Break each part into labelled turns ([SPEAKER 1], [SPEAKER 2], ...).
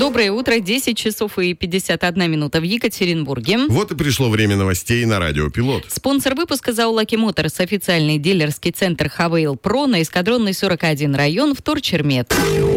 [SPEAKER 1] Доброе утро, 10 часов и 51 минута в Екатеринбурге.
[SPEAKER 2] Вот и пришло время новостей на Радио Пилот.
[SPEAKER 1] Спонсор выпуска ЗАО Lucky Motors, официальный дилерский центр Хавейл Про на Эскадронной 41 район, Вторчермет.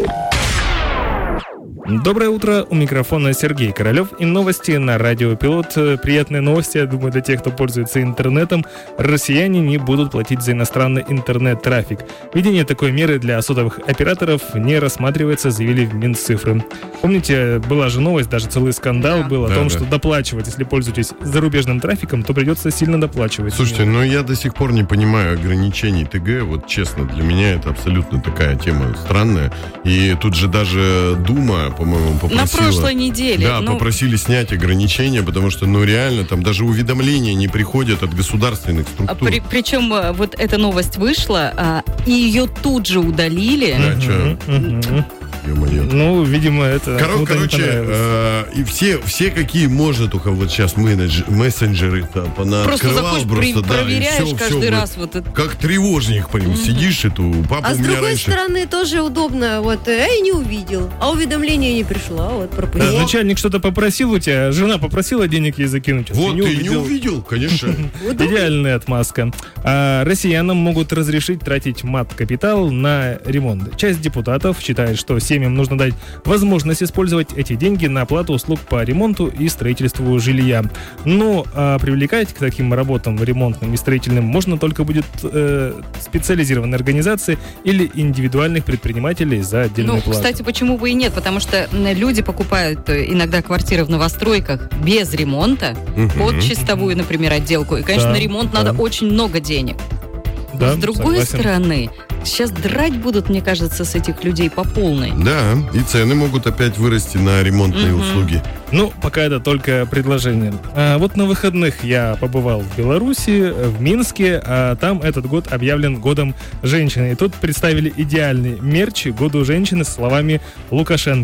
[SPEAKER 3] Доброе утро, у микрофона Сергей Королев и новости на Радио Пилот. Приятные новости, я думаю, для тех, кто пользуется интернетом. Россияне не будут платить за иностранный интернет-трафик. Введение такой меры для сотовых операторов не рассматривается, заявили в Минцифры. Помните, была же новость, даже целый скандал был о том, что доплачивать, если пользуетесь зарубежным трафиком, то придется сильно доплачивать.
[SPEAKER 2] Слушайте, я до сих пор не понимаю ограничений ТГ, вот честно, для меня это абсолютно такая тема странная. И тут же даже Дума, по-моему, попросила...
[SPEAKER 1] На прошлой неделе.
[SPEAKER 2] Да, попросили снять ограничения, потому что, реально, там даже уведомления не приходят от государственных структур.
[SPEAKER 1] Причем вот эта новость вышла, и ее тут же удалили.
[SPEAKER 2] Да, что?
[SPEAKER 3] Видимо, это...
[SPEAKER 2] Короче, и все какие можно, только вот сейчас мессенджеры понаоткрывал.
[SPEAKER 1] Просто проверяешь каждый раз. Вот это.
[SPEAKER 2] Как тревожник, сидишь, эту папу у меня раньше...
[SPEAKER 4] А с другой стороны, тоже удобно, не увидел, а уведомление не пришло, пропустил.
[SPEAKER 3] Да, начальник что-то попросил у тебя, жена попросила денег ей закинуть.
[SPEAKER 2] Вот, ты не увидел, конечно.
[SPEAKER 3] Идеальная отмазка. А россиянам могут разрешить тратить мат-капитал на ремонт. Часть депутатов считает, что семьям нужно дать возможность использовать эти деньги на оплату услуг по ремонту и строительству жилья. Но привлекать к таким работам ремонтным и строительным можно только будет специализированные организации или индивидуальных предпринимателей за отдельную плату.
[SPEAKER 1] Кстати, почему бы и нет? Потому что люди покупают иногда квартиры в новостройках без ремонта, под чистовую, например, отделку. И, конечно, на ремонт надо очень много денег.
[SPEAKER 3] Да,
[SPEAKER 1] с другой стороны, сейчас драть будут, мне кажется, с этих людей по полной.
[SPEAKER 2] Да, и цены могут опять вырасти на ремонтные услуги.
[SPEAKER 3] Пока это только предложение. Вот на выходных я побывал в Беларуси, в Минске, а там этот год объявлен годом женщины. И тут представили идеальный мерч году женщины с словами Лукашенко.